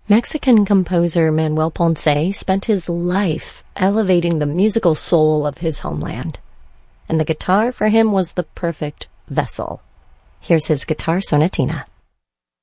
Mexican composer Manuel Ponce spent his life elevating the musical soul of his homeland, and the guitar for him was the perfect vessel. Here's his guitar sonatina.